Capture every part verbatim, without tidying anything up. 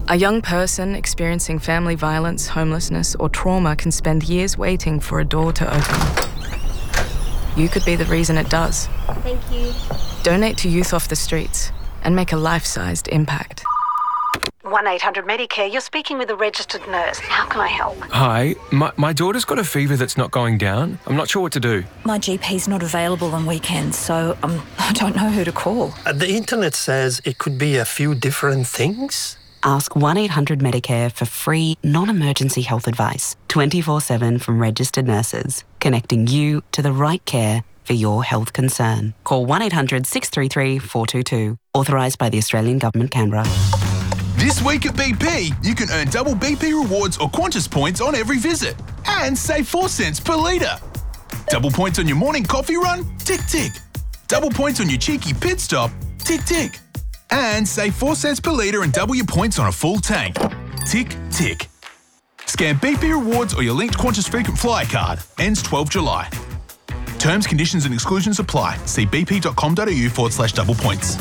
A young person experiencing family violence, homelessness, or trauma can spend years waiting for a door to open. You could be the reason it does. Thank you. Donate to Youth Off the Streets and make a life-sized impact. one eight hundred Medicare, you're speaking with a registered nurse. How can I help? Hi, my, my daughter's got a fever that's not going down. I'm not sure what to do. My G P's not available on weekends, so um, I don't know who to call. Uh, the internet says it could be a few different things. Ask one eight hundred Medicare for free, non-emergency health advice, twenty-four seven from registered nurses, connecting you to the right care for your health concern. Call one eight hundred six three three four two two. Authorised by the Australian Government, Canberra. This week at B P, you can earn double B P rewards or Qantas points on every visit and save four cents per litre. Double points on your morning coffee run? Tick, tick. Double points on your cheeky pit stop? Tick, tick. And save four cents per litre and double your points on a full tank. Tick, tick. Scan B P rewards or your linked Qantas frequent flyer card. Ends twelfth July. Terms, conditions and exclusions apply. See bp.com.au forward slash double points.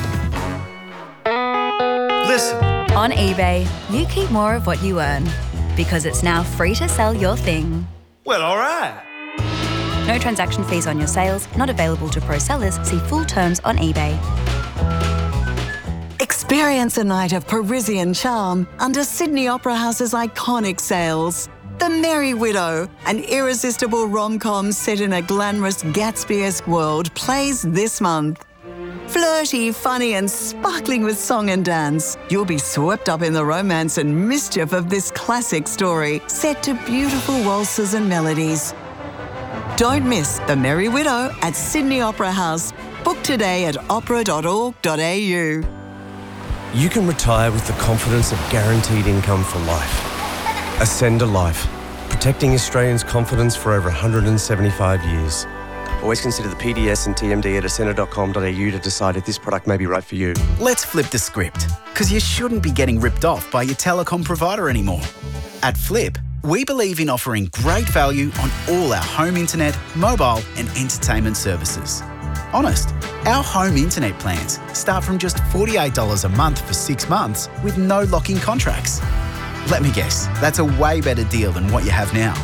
Listen. On eBay, you keep more of what you earn because it's now free to sell your thing. Well, all right. No transaction fees on your sales, not available to pro sellers. See full terms on eBay. Experience a night of Parisian charm under Sydney Opera House's iconic sails. The Merry Widow, an irresistible rom-com set in a glamorous Gatsby-esque world, plays this month. Flirty, funny and sparkling with song and dance, you'll be swept up in the romance and mischief of this classic story, set to beautiful waltzes and melodies. Don't miss The Merry Widow at Sydney Opera House. Book today at opera dot org dot a u. You can retire with the confidence of guaranteed income for life. Ascend a Life, protecting Australians' confidence for over one hundred seventy-five years. Always consider the P D S and T M D at ascender dot com dot a u to decide if this product may be right for you. Let's flip the script, because you shouldn't be getting ripped off by your telecom provider anymore. At Flip, we believe in offering great value on all our home internet, mobile and entertainment services. Honest, our home internet plans start from just forty-eight dollars a month for six months with no lock-in contracts. Let me guess, that's a way better deal than what you have now.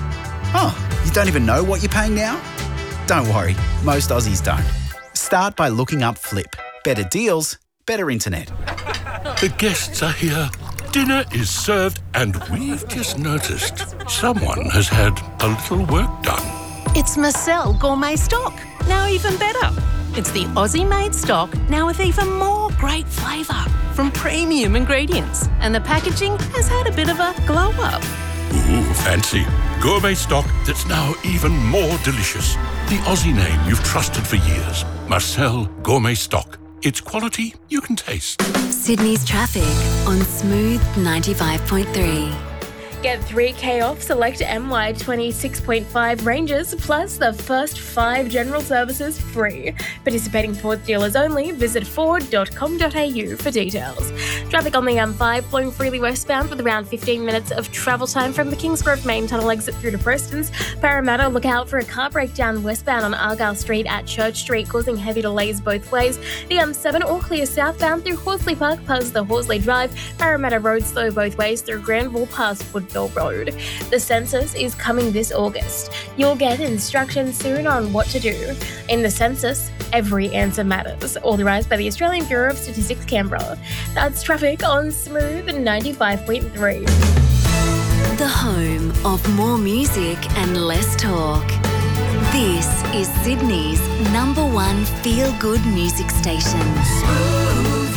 Oh, you don't even know what you're paying now? Don't worry, most Aussies don't. Start by looking up Flip. Better deals, better internet. The guests are here. Dinner is served and we've just noticed someone has had a little work done. It's Marcel Gourmet Stock, now even better. It's the Aussie-made stock, now with even more great flavour from premium ingredients. And the packaging has had a bit of a glow-up. Ooh, fancy. Gourmet stock that's now even more delicious. The Aussie name you've trusted for years. Marcel Gourmet Stock. It's quality you can taste. Sydney's traffic on Smooth ninety-five point three. Get three K off select M Y twenty-six point five ranges, plus the first five general services free. Participating Ford dealers only. Visit ford dot com dot a u for details. Traffic on the M five flowing freely westbound with around fifteen minutes of travel time from the Kingsgrove main tunnel exit through to Preston's. Parramatta, look out for a car breakdown westbound on Argyle Street at Church Street, causing heavy delays both ways. The M seven all clear southbound through Horsley Park past the Horsley Drive. Parramatta Road slow both ways through Granville past Woodville Road. The census is coming this August. You'll get instructions soon on what to do. In the census, every answer matters. Authorised by the Australian Bureau of Statistics, Canberra. That's traffic on Smooth ninety-five point three. The home of more music and less talk. This is Sydney's number one feel-good music station. Smooth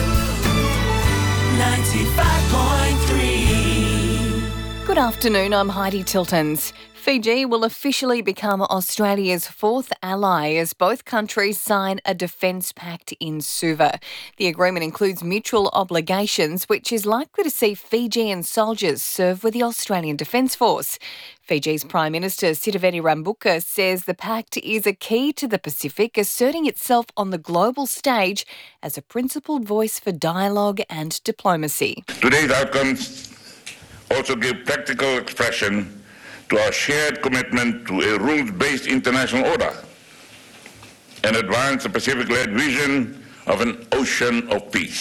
ninety-five point three. Good afternoon, I'm Heidi Tiltons. Fiji will officially become Australia's fourth ally as both countries sign a defence pact in Suva. The agreement includes mutual obligations, which is likely to see Fijian soldiers serve with the Australian Defence Force. Fiji's Prime Minister Sitiveni Rabuka says the pact is a key to the Pacific, asserting itself on the global stage as a principled voice for dialogue and diplomacy. Today's outcomes also give practical expression to our shared commitment to a rules-based international order and advance a Pacific-led vision of an ocean of peace.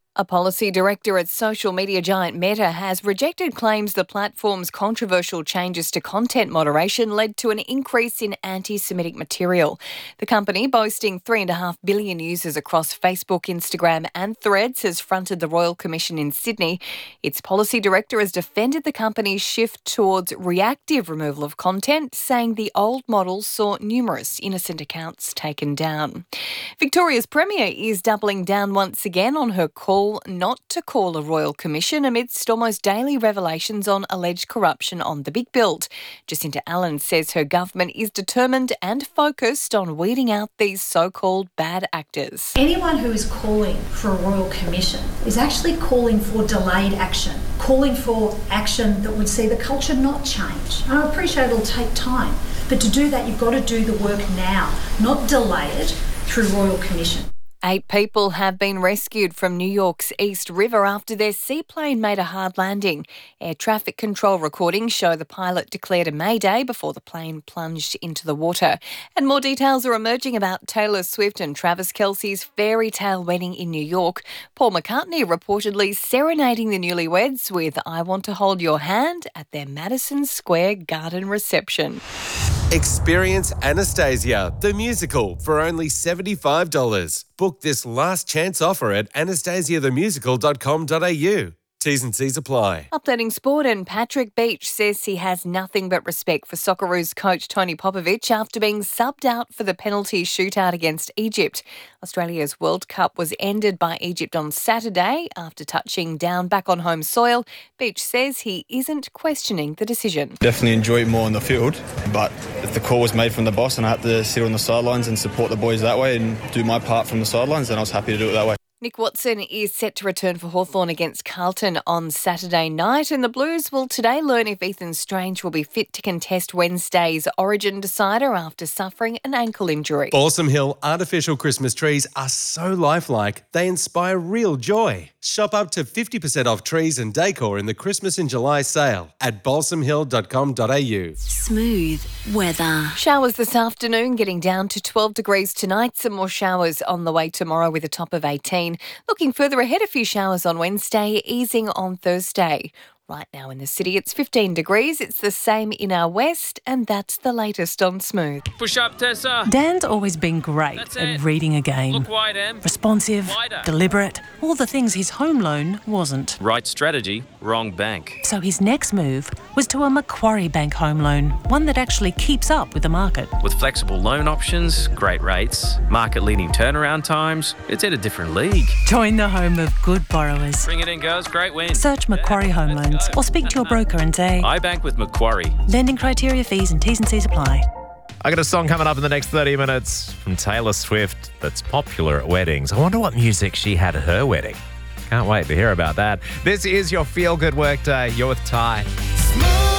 A policy director at social media giant Meta has rejected claims the platform's controversial changes to content moderation led to an increase in anti-Semitic material. The company, boasting three point five billion users across Facebook, Instagram and Threads, has fronted the Royal Commission in Sydney. Its policy director has defended the company's shift towards reactive removal of content, saying the old model saw numerous innocent accounts taken down. Victoria's Premier is doubling down once again on her call not to call a royal commission amidst almost daily revelations on alleged corruption on the big build. Jacinta Allen says her government is determined and focused on weeding out these so-called bad actors. Anyone who is calling for a royal commission is actually calling for delayed action, calling for action that would see the culture not change. I appreciate it'll take time, but to do that you've got to do the work now, not delay it through royal commission. Eight people have been rescued from New York's East River after their seaplane made a hard landing. Air traffic control recordings show the pilot declared a mayday before the plane plunged into the water. And more details are emerging about Taylor Swift and Travis Kelce's fairy tale wedding in New York. Paul McCartney reportedly serenading the newlyweds with I Want to Hold Your Hand at their Madison Square Garden reception. Experience Anastasia, the musical, for only seventy-five dollars. Book this last chance offer at anastasia the musical dot com dot a u. T's and C's apply. Updating sport, and Patrick Beach says he has nothing but respect for Socceroos coach Tony Popovic after being subbed out for the penalty shootout against Egypt. Australia's World Cup was ended by Egypt on Saturday after touching down back on home soil. Beach says he isn't questioning the decision. Definitely enjoy it more on the field, but if the call was made from the boss and I had to sit on the sidelines and support the boys that way and do my part from the sidelines, then I was happy to do it that way. Nick Watson is set to return for Hawthorn against Carlton on Saturday night, and the Blues will today learn if Ethan Strange will be fit to contest Wednesday's Origin decider after suffering an ankle injury. Balsam Hill artificial Christmas trees are so lifelike, they inspire real joy. Shop up to fifty percent off trees and decor in the Christmas in July sale at balsam hill dot com dot a u. Smooth weather. Showers this afternoon, getting down to twelve degrees tonight. Some more showers on the way tomorrow with a top of eighteen. Looking further ahead, a few showers on Wednesday, easing on Thursday. Right now in the city, it's fifteen degrees. It's the same in our west, and that's the latest on Smooth. Push up, Tessa. Dan's always been great That's at it. reading a game. Look wide, Em. Responsive, Wider. deliberate, all the things his home loan wasn't. Right strategy, wrong bank. So his next move was to a Macquarie Bank home loan, one that actually keeps up with the market. With flexible loan options, great rates, market-leading turnaround times, it's in a different league. Join the home of good borrowers. Bring it in, girls. Great win. Search Macquarie Home Loans or speak to your broker and say, I bank with Macquarie. Lending criteria, fees and T's and C's apply. I got a song coming up in the next thirty minutes from Taylor Swift that's popular at weddings. I wonder what music she had at her wedding. Can't wait to hear about that. This is your Feel Good Workday. You're with Ty.